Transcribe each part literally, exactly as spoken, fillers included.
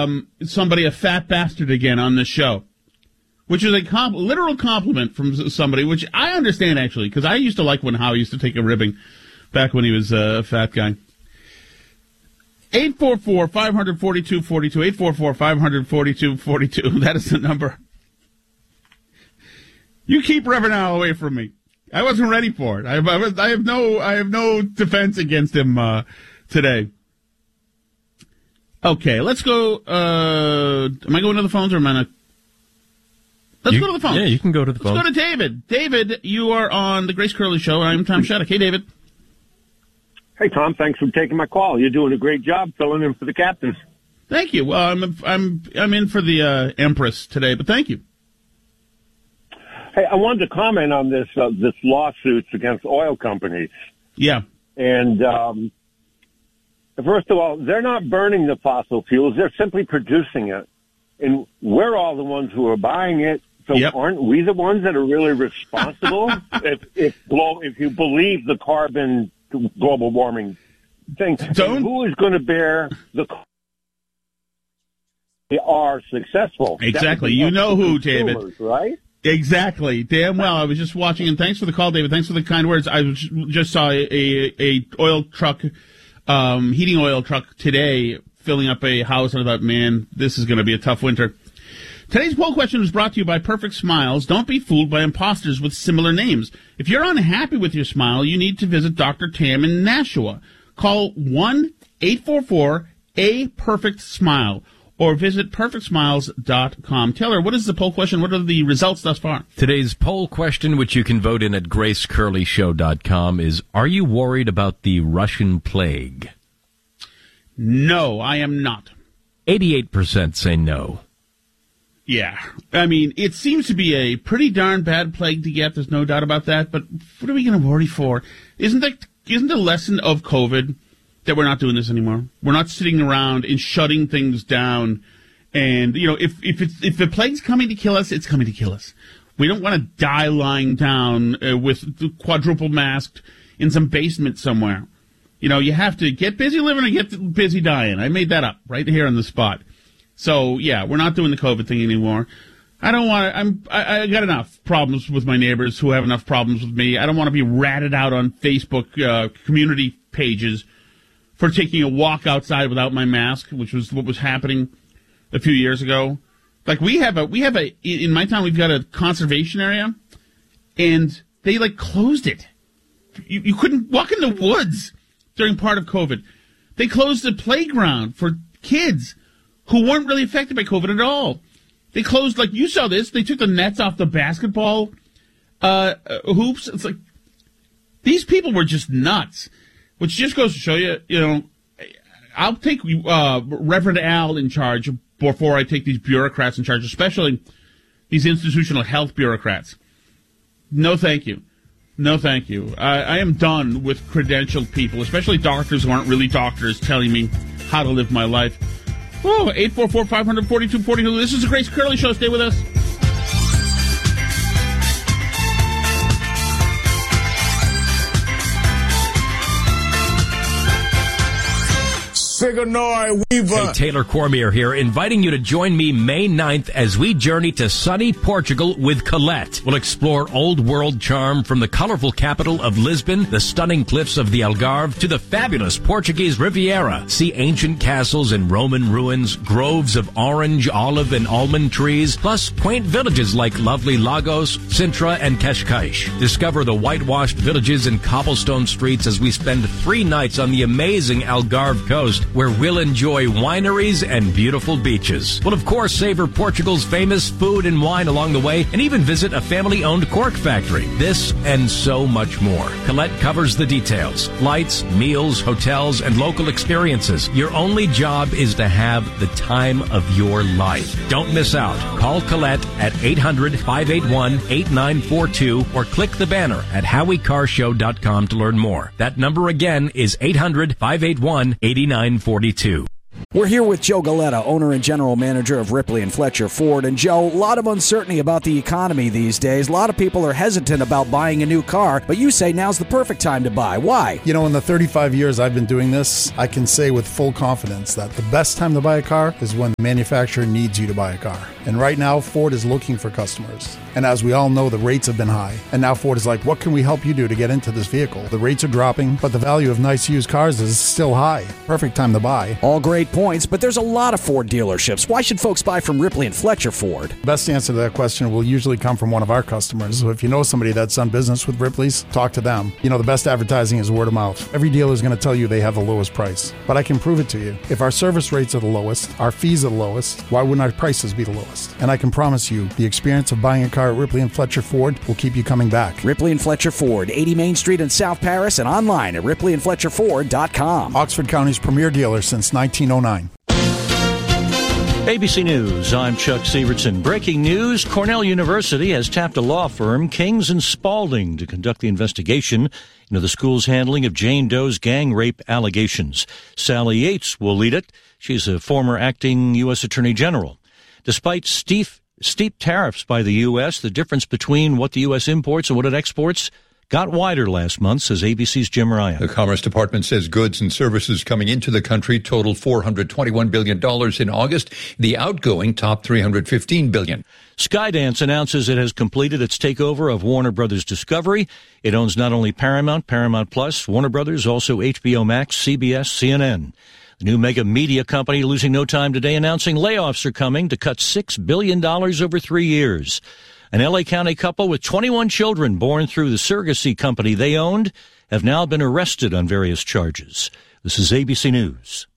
um, somebody a fat bastard again on this show, which is a comp- literal compliment from somebody, which I understand, actually, because I used to like when Howie used to take a ribbing back when he was a fat guy. eight four four, five four two, four two, eight four four, five four two, four two. That is the number. You keep Reverend Al away from me. I wasn't ready for it. I have, I have no, I have no defense against him uh, today. Okay, let's go. Uh, am I going to the phones or am I not? Let's you, go to the phones. Yeah, you can go to the phones. Let's go to David. David, you are on the Grace Curley Show. I'm Tom Shattuck. Hey, David. Hey, Tom. Thanks for taking my call. You're doing a great job filling in for the captain. Thank you. Well, I'm I'm I'm in for the uh, Empress today, but thank you. Hey, I wanted to comment on this uh, this lawsuits against oil companies. Yeah. And um, first of all, they're not burning the fossil fuels; they're simply producing it, and we're all the ones who are buying it. So yep. aren't we the ones that are really responsible if if if you believe the carbon global warming thing? Don't. Who is going to bear the? They are successful. Exactly. You know who, David? Right. Exactly. Damn well. I was just watching, and thanks for the call, David. Thanks for the kind words. I was, just saw a, a, a oil truck, um, heating oil truck today filling up a house, and I thought, man, this is going to be a tough winter. Today's poll question is brought to you by Perfect Smiles. Don't be fooled by imposters with similar names. If you're unhappy with your smile, you need to visit Doctor Tam in Nashua. Call one eight four four A Perfect Smile. Or visit perfect smiles dot com. Taylor, what is the poll question? What are the results thus far? Today's poll question, which you can vote in at grace curley show dot com, is, are you worried about the Russian plague? No, I am not. eighty-eight percent say no. Yeah. I mean, it seems to be a pretty darn bad plague to get. There's no doubt about that. But what are we going to worry for? Isn't that, isn't the lesson of COVID that we're not doing this anymore? We're not sitting around and shutting things down. And, you know, if if it's, if the plague's coming to kill us, it's coming to kill us. We don't want to die lying down uh, with quadruple masked in some basement somewhere. You know, you have to get busy living or get busy dying. I made that up right here on the spot. So, yeah, we're not doing the COVID thing anymore. I don't want to, I'm, I, I got enough problems with my neighbors who have enough problems with me. I don't want to be ratted out on Facebook uh, community pages for taking a walk outside without my mask, which was what was happening a few years ago. Like, we have a, we have a, in my town, we've got a conservation area, and they, like, closed it. You, you couldn't walk in the woods during part of COVID. They closed the playground for kids who weren't really affected by COVID at all. They closed, like, you saw this, they took the nets off the basketball uh, hoops. It's like, these people were just nuts. Which just goes to show you, you know, I'll take uh, Reverend Al in charge before I take these bureaucrats in charge, especially these institutional health bureaucrats. No, thank you. No, thank you. I, I am done with credentialed people, especially doctors who aren't really doctors, telling me how to live my life. Oh, eight four four, five four two, four two. This is the Grace Curley Show. Stay with us. Sigourney Weaver. Hey, Taylor Cormier here, inviting you to join me May ninth as we journey to sunny Portugal with Colette. We'll explore old world charm from the colorful capital of Lisbon, the stunning cliffs of the Algarve, to the fabulous Portuguese Riviera. See ancient castles and Roman ruins, groves of orange, olive, and almond trees, plus quaint villages like lovely Lagos, Sintra, and Cascais. Discover the whitewashed villages and cobblestone streets as we spend three nights on the amazing Algarve coast, where we'll enjoy wineries and beautiful beaches. We'll, of course, savor Portugal's famous food and wine along the way, and even visit a family-owned cork factory. This and so much more. Colette covers the details. Flights, meals, hotels, and local experiences. Your only job is to have the time of your life. Don't miss out. Call Colette at eight hundred, five eight one, eight nine four two or click the banner at howie car show dot com to learn more. That number again is eight hundred, five eight one, eight nine four two. We're here with Joe Galetta, owner and general manager of Ripley and Fletcher Ford. And Joe, a lot of uncertainty about the economy these days. A lot of people are hesitant about buying a new car, but you say now's the perfect time to buy. Why? You know, in the thirty-five years I've been doing this, I can say with full confidence that the best time to buy a car is when the manufacturer needs you to buy a car. And right now, Ford is looking for customers. And as we all know, the rates have been high. And now Ford is like, what can we help you do to get into this vehicle? The rates are dropping, but the value of nice used cars is still high. Perfect time to buy. All great points, but there's a lot of Ford dealerships. Why should folks buy from Ripley and Fletcher Ford? Best answer to that question will usually come from one of our customers. So if you know somebody that's done business with Ripley's, talk to them. You know, the best advertising is word of mouth. Every dealer is going to tell you they have the lowest price. But I can prove it to you. If our service rates are the lowest, our fees are the lowest, why wouldn't our prices be the lowest? And I can promise you, the experience of buying a car at Ripley and Fletcher Ford will keep you coming back. Ripley and Fletcher Ford, eighty Main Street in South Paris, and online at ripley and fletcher ford dot com. Oxford County's premier dealer since nineteen oh nine. A B C News, I'm Chuck Severson. Breaking news, Cornell University has tapped a law firm, Kings and Spalding, to conduct the investigation into the school's handling of Jane Doe's gang rape allegations. Sally Yates will lead it. She's a former acting U S Attorney General. Despite steep, steep tariffs by the U S, the difference between what the U S imports and what it exports got wider last month, says A B C's Jim Ryan. The Commerce Department says goods and services coming into the country totaled four hundred twenty-one billion dollars in August. The outgoing topped three hundred fifteen billion dollars. Skydance announces it has completed its takeover of Warner Brothers Discovery. It owns not only Paramount, Paramount Plus, Warner Brothers, also H B O Max, C B S, C N N. The new mega media company losing no time today, announcing layoffs are coming to cut six billion dollars over three years. An L A County couple with twenty-one children born through the surrogacy company they owned have now been arrested on various charges. This is A B C News.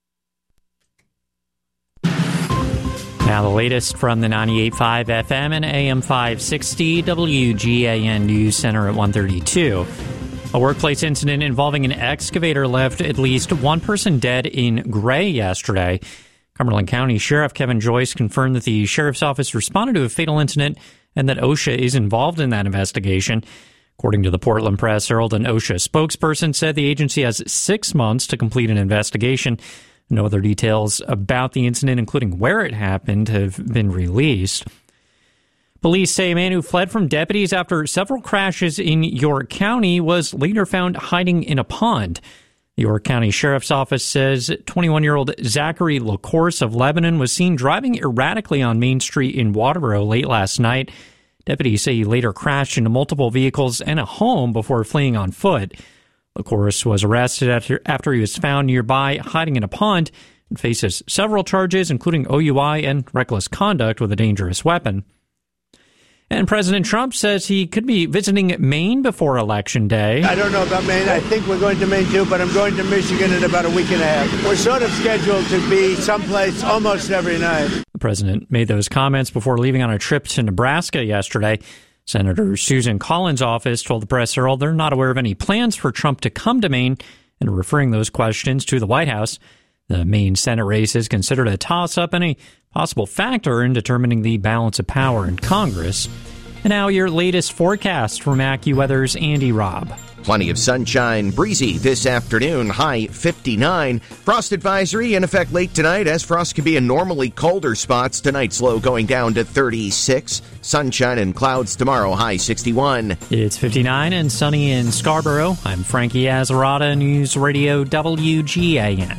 Now the latest from the ninety-eight point five F M and A M five sixty W G A N News Center at one thirty-two. A workplace incident involving an excavator left at least one person dead in Gray yesterday. Cumberland County Sheriff Kevin Joyce confirmed that the sheriff's office responded to a fatal incident and that OSHA is involved in that investigation. According to the Portland Press Herald, an OSHA spokesperson said the agency has six months to complete an investigation. No other details about the incident, including where it happened, have been released. Police say a man who fled from deputies after several crashes in York County was later found hiding in a pond. The York County Sheriff's Office says twenty-one-year-old Zachary LaCourse of Lebanon was seen driving erratically on Main Street in Waterboro late last night. Deputies say he later crashed into multiple vehicles and a home before fleeing on foot. LaCourse was arrested after, after he was found nearby hiding in a pond and faces several charges, including O U I and reckless conduct with a dangerous weapon. And President Trump says he could be visiting Maine before Election Day. I don't know about Maine. I think we're going to Maine, too, but I'm going to Michigan in about a week and a half. We're sort of scheduled to be someplace almost every night. The president made those comments before leaving on a trip to Nebraska yesterday. Senator Susan Collins' office told the Press Herald they're not aware of any plans for Trump to come to Maine and are referring those questions to the White House. The Maine Senate race is considered a toss-up and a possible factor in determining the balance of power in Congress. And now your latest forecast from AccuWeather's Andy Robb. Plenty of sunshine, breezy this afternoon, high fifty-nine. Frost advisory in effect late tonight, as frost can be in normally colder spots. Tonight's low going down to thirty-six. Sunshine and clouds tomorrow, high sixty-one. It's fifty-nine and sunny in Scarborough. I'm Frankie Azarada, News Radio W G A N.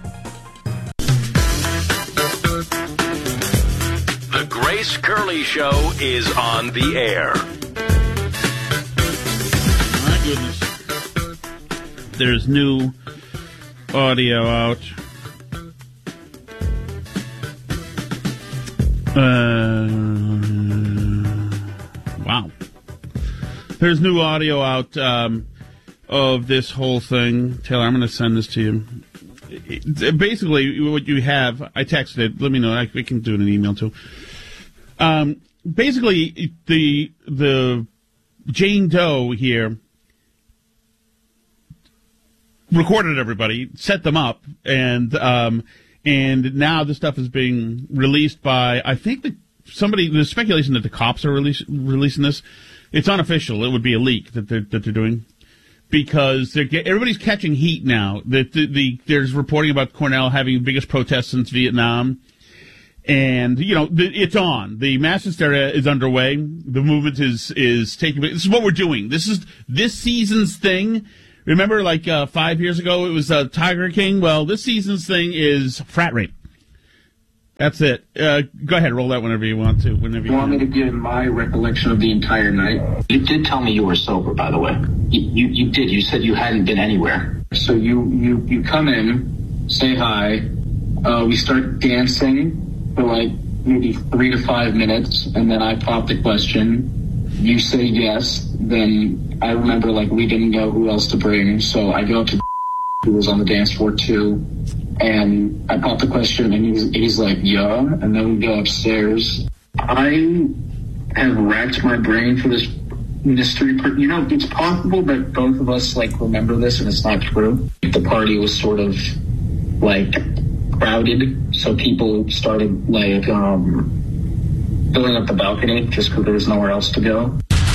The Grace Curley Show is on the air. My goodness. There's new audio out. Uh, wow. There's new audio out um, of this whole thing. Taylor, I'm going to send this to you. It, basically, what you have, I texted it. Let me know. I, I can do it in an email, too. Um, basically, the the Jane Doe here recorded everybody, set them up, and um, and now this stuff is being released by, I think that somebody, there's speculation that the cops are release, releasing this. It's unofficial. It would be a leak that they're, that they're doing. because they're get, everybody's catching heat now. The, the, the, there's reporting about Cornell having the biggest protest since Vietnam. And, you know, the, it's on. The mass hysteria is underway. The movement is, is taking place. This is what we're doing. This is this season's thing. Remember, like uh, five years ago, it was uh, Tiger King? Well, this season's thing is frat rape. That's it. Uh, go ahead, roll that whenever you want to. Whenever you, you want can. me to give my recollection of the entire night? You did tell me you were sober, by the way. You, you, you did. You said you hadn't been anywhere. So you, you, you come in, say hi, uh, we start dancing for like maybe three to five minutes, and then I pop the question. You say yes, then I remember like we didn't know who else to bring, so I go up to who was on the dance floor too. And I pop the question, and he's, he's like, yeah, and then we go upstairs. I have racked my brain for this mystery. Per- you know, it's possible that both of us, like, remember this, and it's not true. The party was sort of, like, crowded, so people started, like, um, filling up the balcony just because there was nowhere else to go.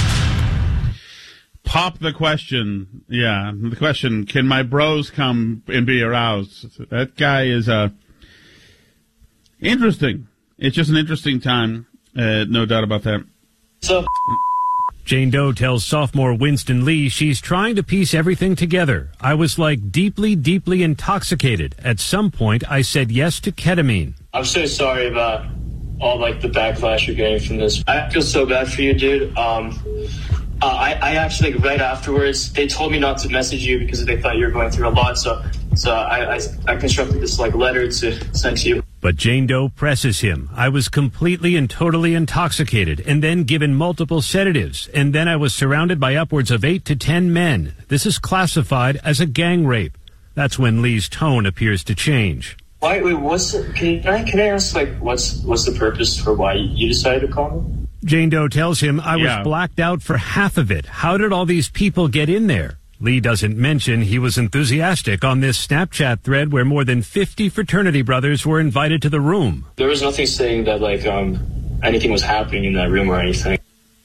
Pop the question. Yeah, the question, can my bros come and be aroused? That guy is uh, interesting. It's just an interesting time. Uh, no doubt about that. So, Jane Doe tells sophomore Winston Lee she's trying to piece everything together. I was like deeply, deeply intoxicated. At some point, I said yes to ketamine. I'm so sorry about all like the backlash you're getting from this. I feel so bad for you, dude. Um... Uh, I, I actually, like, right afterwards, they told me not to message you because they thought you were going through a lot. So, so I, I, I constructed this like letter to send to you. But Jane Doe presses him. I was completely and totally intoxicated and then given multiple sedatives. And then I was surrounded by upwards of eight to ten men. This is classified as a gang rape. That's when Lee's tone appears to change. Why, wait, what's the, can, can I, can I ask, like, what's, what's the purpose for why you decided to call me? Jane Doe tells him, I Yeah. was blacked out for half of it. How did all these people get in there? Lee doesn't mention he was enthusiastic on this Snapchat thread where more than fifty fraternity brothers were invited to the room. There was nothing saying that, like, um, anything was happening in that room or anything.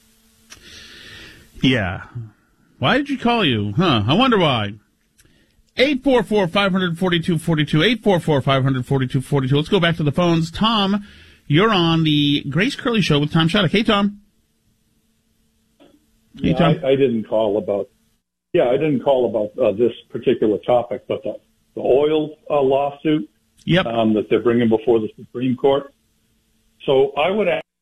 Yeah. Why did you call you? Huh, I wonder why. eight four four, five four two, four two, eight four four, five four two, four two. Let's go back to the phones. Tom, you're on the Grace Curley Show with Tom Shattuck. Hey, Tom. Hey, Yeah, Tom. I, I didn't call about. Yeah, I didn't call about uh, this particular topic, but the, the oil uh, lawsuit yep. um, that they're bringing before the Supreme Court. So I would ask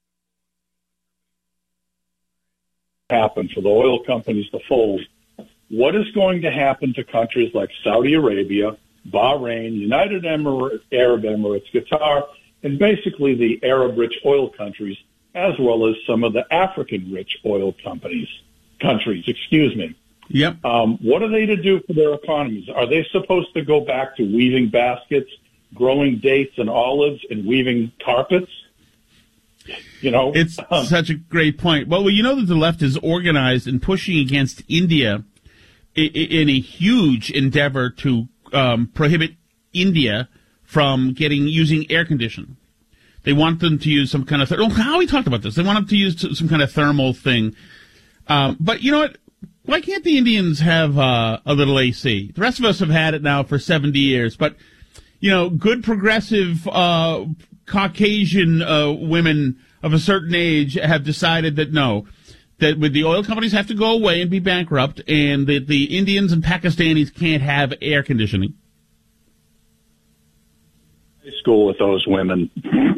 happen for the oil companies to fold. What is going to happen to countries like Saudi Arabia, Bahrain, United Emir- Arab Emirates, Qatar, and basically the Arab-rich oil countries, as well as some of the African-rich oil companies, countries, excuse me. Yep. Um, what are they to do for their economies? Are they supposed to go back to weaving baskets, growing dates and olives, and weaving carpets? You know, it's um, such a great point. Well, you know that the left is organized and pushing against India in a huge endeavor to um, prohibit India from getting using air conditioning. They want them to use some kind of. Th- oh, how we talked about this? They want them to use some kind of thermal thing. Um, but you know what? Why can't the Indians have uh, a little A C? The rest of us have had it now for seventy years. But you know, good progressive uh, Caucasian uh, women of a certain age have decided that no. That with the oil companies have to go away and be bankrupt, and that the Indians and Pakistanis can't have air conditioning. School with those women.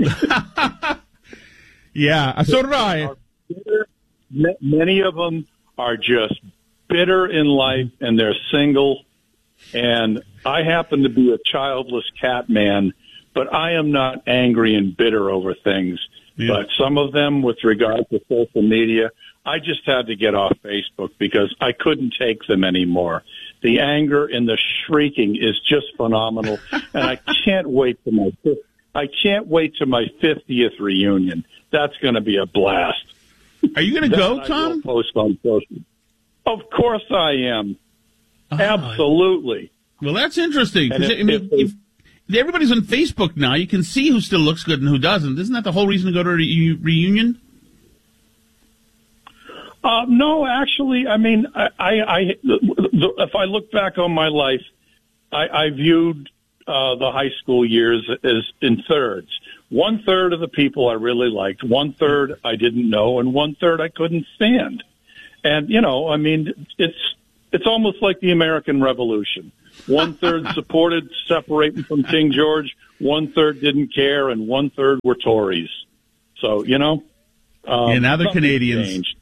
Yeah, so did I. Bitter, many of them are just bitter in life, and they're single. And I happen to be a childless cat man, but I am not angry and bitter over things. Yeah. But some of them, with regard to social media, I just had to get off Facebook because I couldn't take them anymore. The anger and the shrieking is just phenomenal, and I can't wait to my I can't wait to my fiftieth reunion. That's going to be a blast. Are you going to go, Tom? I will post on social. Of course I am. Oh. Absolutely. Well, that's interesting. If, I mean, if, if everybody's on Facebook now. You can see who still looks good and who doesn't. Isn't that the whole reason to go to a re- reunion? Uh, no, actually, I mean, I, I, I the, if I look back on my life, I, I viewed uh, the high school years as in thirds. One third of the people I really liked, one third I didn't know, and one third I couldn't stand. And, you know, I mean, it's it's almost like the American Revolution. One third supported separating from King George, one third didn't care, and one third were Tories. So, you know. Um, yeah, now they're Canadians. Changed.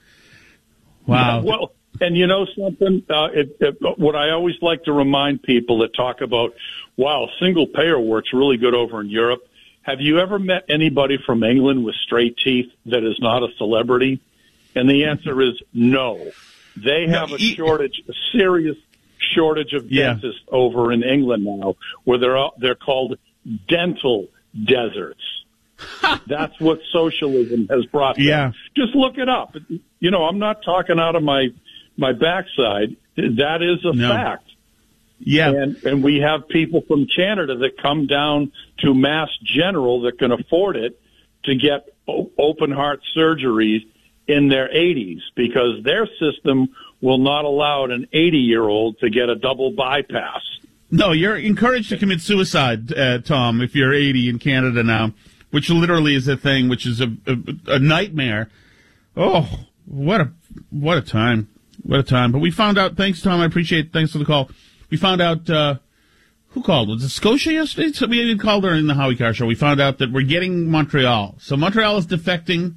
Wow. Yeah, well, and you know something? Uh, it, it, what I always like to remind people that talk about, wow, single payer works really good over in Europe. Have you ever met anybody from England with straight teeth that is not a celebrity? And the answer is no. They have a shortage, a serious shortage of Yeah. dentists over in England now, where they're all- they're called dental deserts. That's what socialism has brought them. Yeah. Just look it up. You know, I'm not talking out of my my backside. That is a No. fact. Yeah. And and we have people from Canada that come down to Mass General that can afford it to get o- open heart surgeries in their eighties because their system will not allow an eighty-year-old to get a double bypass. No, you're encouraged to commit suicide, uh, Tom, if you're eighty in Canada now, which literally is a thing, which is a, a, a nightmare. Oh, what a what a time. What a time. But we found out, thanks, Tom, I appreciate it. Thanks for the call. We found out, uh, who called? Was it Scotia yesterday? So we had called her in the Howie Carr show. We found out that we're getting Montreal. So Montreal is defecting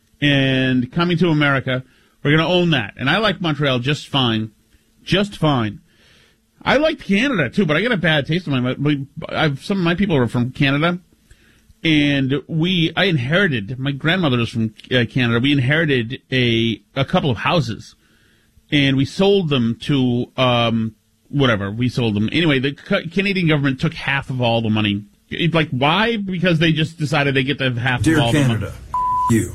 and coming to America. We're going to own that. And I like Montreal just fine. Just fine. I liked Canada, too, but I get a bad taste in my mouth. I've, some of my people are from Canada. And we, I inherited, my grandmother was from uh, Canada. We inherited a, a couple of houses. And we sold them to, um, whatever, we sold them. Anyway, the C- Canadian government took half of all the money. It, like, why? Because they just decided they get to have half Dear of all Canada, the money. you.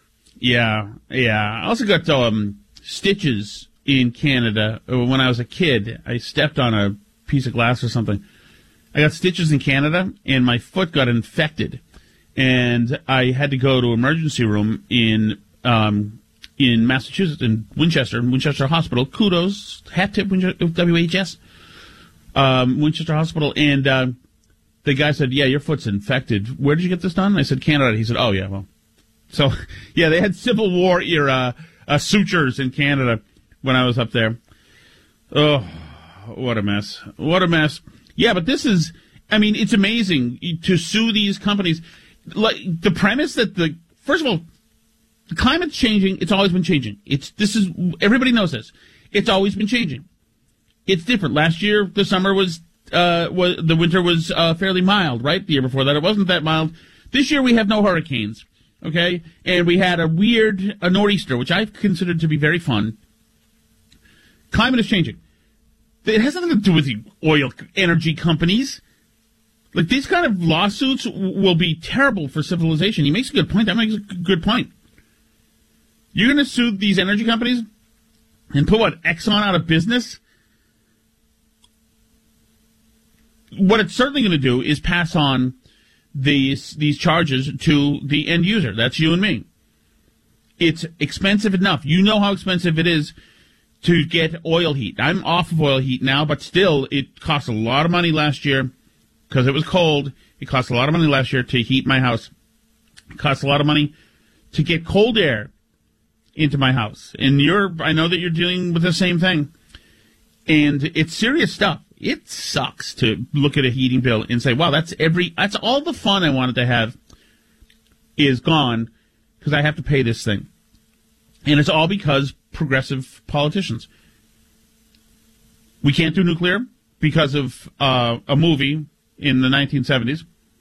Yeah, yeah. I also got um, stitches in Canada when I was a kid. I stepped on a piece of glass or something. I got stitches in Canada, and my foot got infected. And I had to go to emergency room in um, in Massachusetts, in Winchester, Winchester Hospital. Kudos, hat tip, W H S, um, Winchester Hospital. And uh, the guy said, yeah, your foot's infected. Where did you get this done? I said, Canada. He said, oh, yeah, well. So, yeah, they had Civil War era uh, sutures in Canada when I was up there. Oh, what a mess. What a mess. Yeah, but this is, I mean, it's amazing to sue these companies. Like, the premise that the, first of all, the climate's changing. It's always been changing. It's, this is, everybody knows this. It's always been changing. It's different. Last year, the summer was, uh, was, the winter was, uh, fairly mild, right? The year before that, it wasn't that mild. This year, we have no hurricanes. Okay? And we had a weird, a nor'easter, which I've considered to be very fun. Climate is changing. It has nothing to do with the oil energy companies. Like, these kind of lawsuits will be terrible for civilization. He makes a good point. That makes a good point. You're going to sue these energy companies and put, what, Exxon out of business? What it's certainly going to do is pass on these these charges to the end user. That's you and me. It's expensive enough. You know how expensive it is to get oil heat. I'm off of oil heat now, but still, it cost a lot of money last year because it was cold. It cost a lot of money last year to heat my house. It cost a lot of money to get cold air into my house. And you're, I know that you're dealing with the same thing. And it's serious stuff. It sucks to look at a heating bill and say, wow, that's every, that's all the fun I wanted to have is gone because I have to pay this thing. And it's all because progressive politicians. We can't do nuclear because of uh, a movie in the nineteen seventies.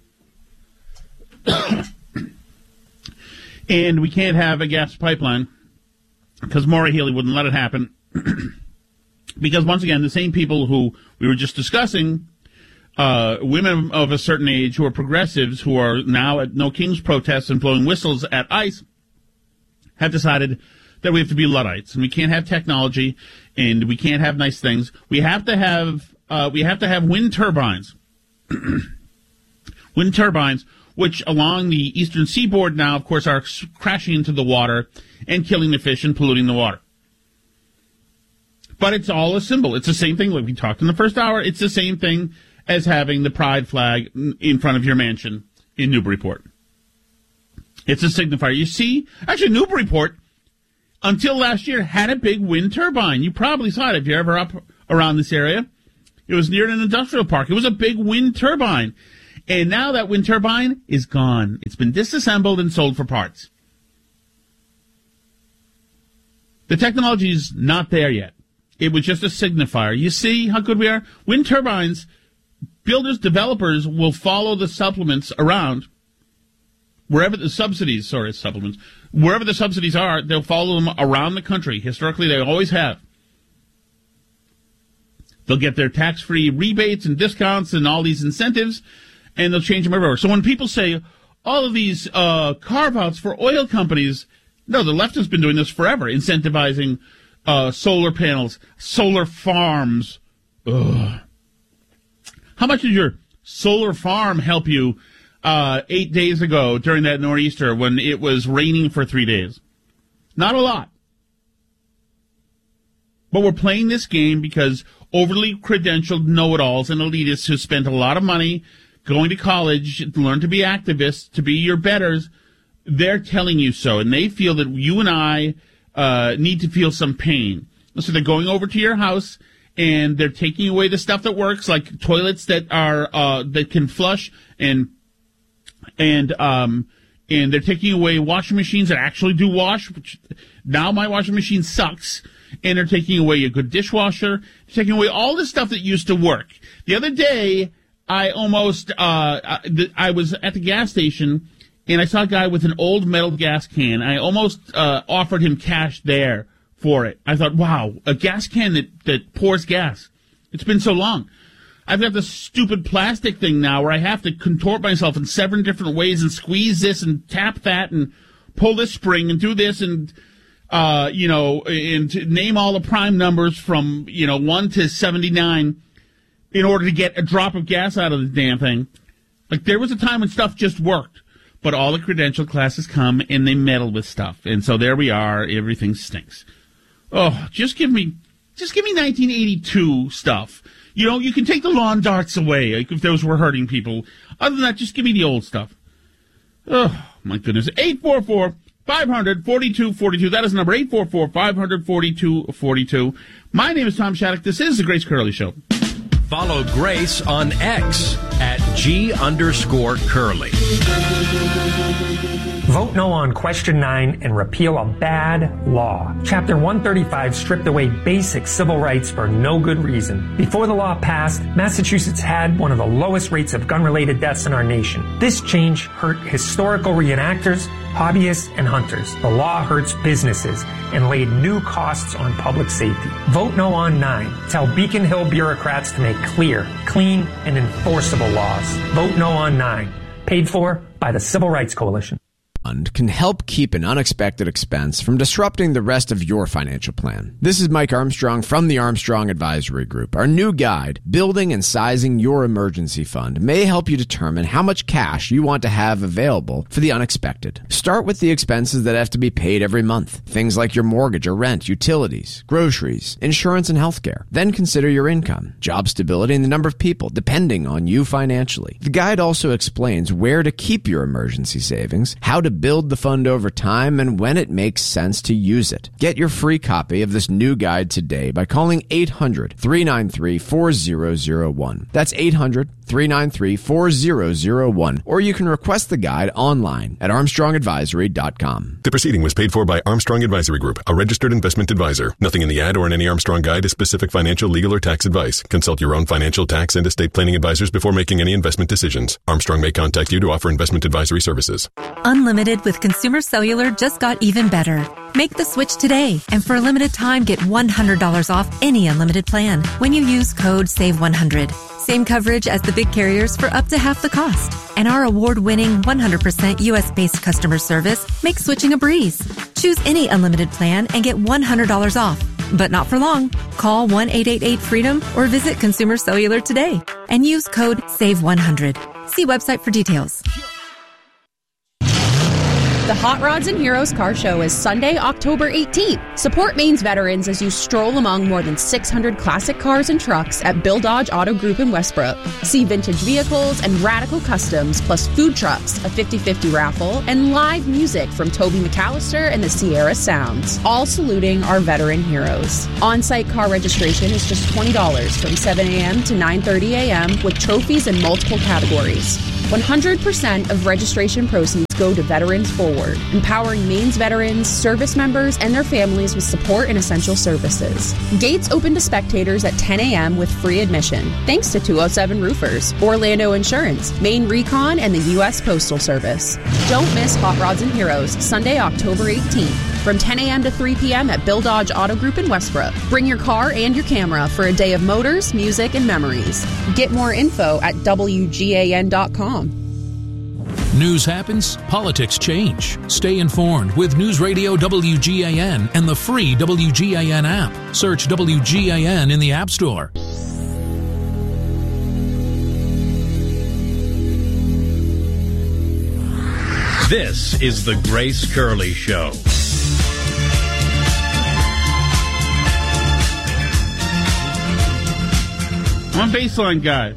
And we can't have a gas pipeline because Maura Healey wouldn't let it happen. Because, once again, the same people who we were just discussing, uh, women of a certain age who are progressives, who are now at No Kings protests and blowing whistles at ICE, have decided that we have to be Luddites, and we can't have technology, and we can't have nice things. We have to have uh, we have to have wind turbines. Wind turbines which along the eastern seaboard now, of course, are crashing into the water and killing the fish and polluting the water. But it's all a symbol. It's the same thing. Like we talked in the first hour, it's the same thing as having the pride flag in front of your mansion in Newburyport. It's a signifier. You see, actually, Newburyport, until last year, had a big wind turbine. You probably saw it if you're ever up around this area. It was near an industrial park. It was a big wind turbine. And now that wind turbine is gone. It's been disassembled and sold for parts. The technology is not there yet. It was just a signifier. You see how good we are? Wind turbines, builders, developers will follow the supplements around. Wherever the subsidies, sorry, supplements, wherever the subsidies are, they'll follow them around the country. Historically, they always have. They'll get their tax-free rebates and discounts and all these incentives, and they'll change them everywhere. So when people say all of these uh, carve-outs for oil companies, no, the left has been doing this forever, incentivizing uh, solar panels, solar farms. Ugh. How much did your solar farm help you uh, eight days ago during that nor'easter when it was raining for three days? Not a lot. But we're playing this game because overly credentialed know-it-alls and elitists who spent a lot of money going to college to learn to be activists, to be your betters, they're telling you so. And they feel that you and I uh, need to feel some pain. So they're going over to your house and they're taking away the stuff that works, like toilets that are uh, that can flush, and and um and they're taking away washing machines that actually do wash. Which now my washing machine sucks. And they're taking away a good dishwasher, taking away all the stuff that used to work. The other day, I almost, uh, I was at the gas station, and I saw a guy with an old metal gas can. I almost uh, offered him cash there for it. I thought, wow, a gas can that, that pours gas. It's been so long. I've got this stupid plastic thing now where I have to contort myself in seven different ways and squeeze this and tap that and pull this spring and do this and... Uh, you know, and to name all the prime numbers from, you know, one to seventy-nine in order to get a drop of gas out of the damn thing. Like, there was a time when stuff just worked, but all the credential classes come and they meddle with stuff. And so there we are. Everything stinks. Oh, just give me, just give me nineteen eighty-two stuff. You know, you can take the lawn darts away, like if those were hurting people. Other than that, just give me the old stuff. Oh, my goodness. eight four four five hundred forty-two forty-two. That is number eight four four five hundred forty-two forty-two. My name is Tom Shattuck. This is the Grace Curley Show. Follow Grace on X at G underscore Curley. Vote no on question nine and repeal a bad law. Chapter one thirty-five stripped away basic civil rights for no good reason. Before the law passed, Massachusetts had one of the lowest rates of gun-related deaths in our nation. This change hurt historical reenactors, hobbyists, and hunters. The law hurts businesses and laid new costs on public safety. Vote no on nine. Tell Beacon Hill bureaucrats to make clear, clean, and enforceable laws. Vote no on nine. Paid for by the Civil Rights Coalition. Can help keep an unexpected expense from disrupting the rest of your financial plan. This is Mike Armstrong from the Armstrong Advisory Group. Our new guide, Building and Sizing Your Emergency Fund, may help you determine how much cash you want to have available for the unexpected. Start with the expenses that have to be paid every month. Things like your mortgage or rent, utilities, groceries, insurance, and healthcare. Then consider your income, job stability, and the number of people depending on you financially. The guide also explains where to keep your emergency savings, how to build the fund over time, and when it makes sense to use it. Get your free copy of this new guide today by calling eight hundred three nine three four zero zero one. That's eight hundred three nine three four zero zero one. Or you can request the guide online at armstrong advisory dot com. The proceeding was paid for by Armstrong Advisory Group, a registered investment advisor. Nothing in the ad or in any Armstrong guide is specific financial, legal, or tax advice. Consult your own financial, tax, and estate planning advisors before making any investment decisions. Armstrong may contact you to offer investment advisory services. Unlimited with Consumer Cellular just got even better. Make the switch today, and for a limited time, get one hundred dollars off any unlimited plan when you use code save one hundred. Same coverage as the big carriers for up to half the cost. And our award-winning one hundred percent U S-based customer service makes switching a breeze. Choose any unlimited plan and get one hundred dollars off. But not for long. Call one eight eight eight freedom or visit Consumer Cellular today and use code save one hundred. See website for details. The Hot Rods and Heroes Car Show is Sunday, October eighteenth. Support Maine's veterans as you stroll among more than six hundred classic cars and trucks at Bill Dodge Auto Group in Westbrook. See vintage vehicles and radical customs, plus food trucks, a fifty-fifty raffle, and live music from Toby McAllister and the Sierra Sounds, all saluting our veteran heroes. On-site car registration is just twenty dollars from seven a.m. to nine thirty a.m. with trophies in multiple categories. one hundred percent of registration proceeds go to Veterans Forward, empowering Maine's veterans, service members, and their families with support and essential services. Gates open to spectators at ten a.m. with free admission, thanks to two oh seven Roofers, Orlando Insurance, Maine Recon, and the U S Postal Service. Don't miss Hot Rods and Heroes, Sunday, October eighteenth, from ten a.m. to three p.m. at Bill Dodge Auto Group in Westbrook. Bring your car and your camera for a day of motors, music, and memories. Get more info at W G A N dot com. News happens, politics change. Stay informed with News Radio W G A N and the free W G A N app. Search W G A N in the App Store. This is the Grace Curley Show. I'm a baseline guy.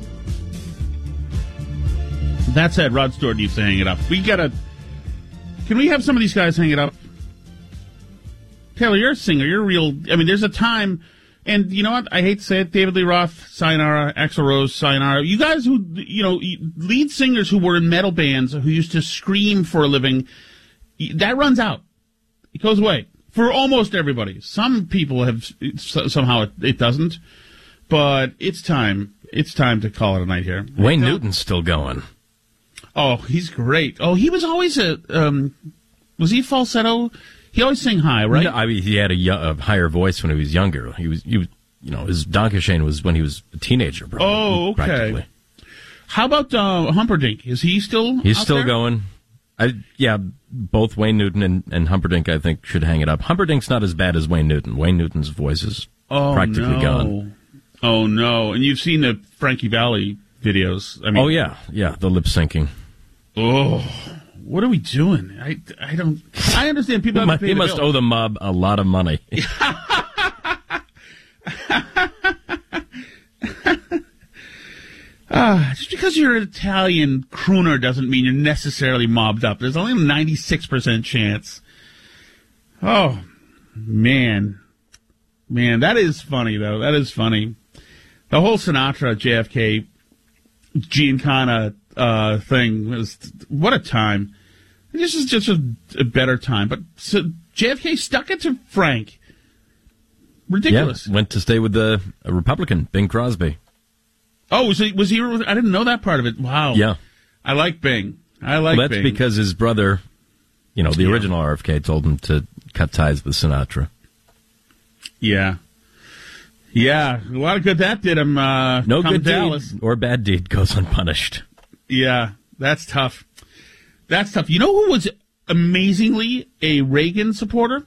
That said, Rod Stewart needs to hang it up. We gotta. Can we have some of these guys hang it up? Taylor, you're a singer. You're a real. I mean, there's a time, and you know what? I hate to say it. David Lee Roth, sayonara. Axl Rose, sayonara. You guys who, you know, lead singers who were in metal bands who used to scream for a living, that runs out. It goes away for almost everybody. Some people have somehow it, it doesn't, but it's time. It's time to call it a night here. Wayne Newton's still going. Oh, he's great. Oh, he was always a, um, was he falsetto? He always sang high, right? No, I mean, he had a, a higher voice when he was younger. He was, he was, you know, his Donkashane was when he was a teenager, probably. Oh, okay. How about uh, Humperdinck? Is he still He's out still there? going. I, yeah, both Wayne Newton and, and Humperdinck, I think, should hang it up. Humperdinck's not as bad as Wayne Newton. Wayne Newton's voice is oh, practically no. gone. Oh, no. And you've seen the Frankie Valli videos. I mean, oh, yeah. Yeah, the lip syncing. Oh, what are we doing? I, I don't... I understand people have to pay He the must bill. owe the mob a lot of money. Ah, just because you're an Italian crooner doesn't mean you're necessarily mobbed up. There's only a ninety-six percent chance. Oh, man. Man, that is funny, though. That is funny. The whole Sinatra, J F K, Giancana uh, thing was, what a time. This is just a, a better time. But so J F K stuck it to Frank. Ridiculous. Yeah, went to stay with the a Republican, Bing Crosby. Oh, was he, was he? I didn't know that part of it. Wow. Yeah. I like Bing. I like well, that's Bing. because his brother, you know, the Yeah. original R F K, told him to cut ties with Sinatra. Yeah. Yeah. A lot of good that did him. Uh, No come good to Dallas. deed or bad deed goes unpunished. Yeah. That's tough. That's tough. You know who was amazingly a Reagan supporter?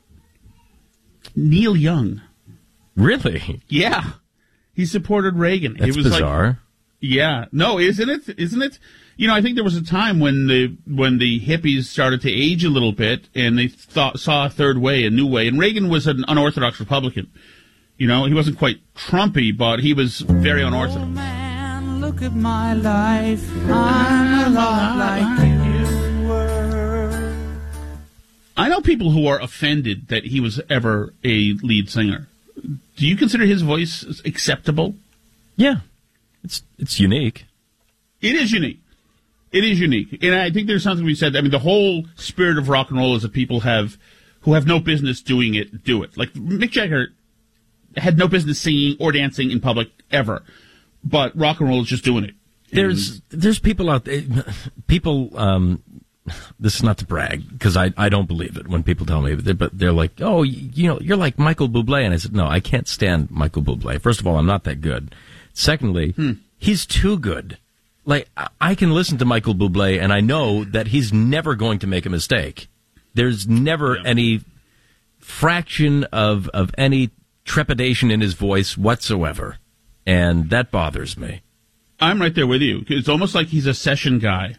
Neil Young. Really? Yeah. He supported Reagan. That's it was bizarre. Like, yeah. No, isn't it? Isn't it? You know, I think there was a time when the when the hippies started to age a little bit, and they thought saw a third way, a new way. And Reagan was an unorthodox Republican. You know, he wasn't quite Trumpy, but he was very unorthodox. Oh man, look at my life. I'm a lot like you were. I know people who are offended that he was ever a lead singer. Do you consider his voice acceptable? Yeah. It's it's unique. It is unique. It is unique. And I think there's something to be said. I mean, the whole spirit of rock and roll is that people have who have no business doing it, do it. Like Mick Jagger had no business singing or dancing in public ever. But rock and roll is just doing it. There's there's people out there, people, um, this is not to brag, because I, I don't believe it when people tell me, but they're, but they're like, oh, you, you know, you're like Michael Bublé. And I said, no, I can't stand Michael Bublé. First of all, I'm not that good. Secondly, hmm. he's too good. Like, I can listen to Michael Bublé, and I know that he's never going to make a mistake. There's never yeah. any fraction of, of any trepidation in his voice whatsoever. And that bothers me. I'm right there with you. It's almost like he's a session guy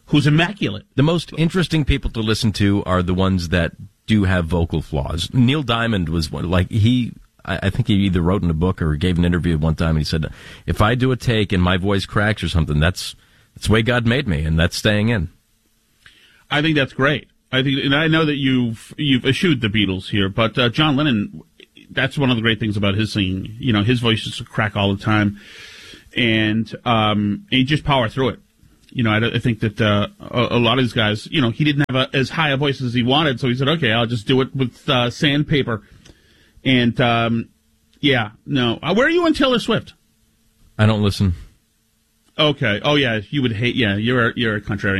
who's immaculate. The most interesting people to listen to are the ones that do have vocal flaws. Neil Diamond was one, like he, I, I think he either wrote in a book or gave an interview one time, and he said, if I do a take and my voice cracks or something, that's, that's the way God made me, and that's staying in. I think that's great. I think, and I know that you've, you've eschewed the Beatles here, but uh, John Lennon, that's one of the great things about his singing. You know, his voice used to crack all the time, and um, he just power through it. You know, I, I think that uh, a, a lot of these guys, you know, he didn't have a, as high a voice as he wanted, so he said, okay, I'll just do it with uh, sandpaper. And, um, yeah, no. Uh, where are you on Taylor Swift? I don't listen. Okay. Oh, yeah, you would hate, yeah, you're a, you're a contrarian.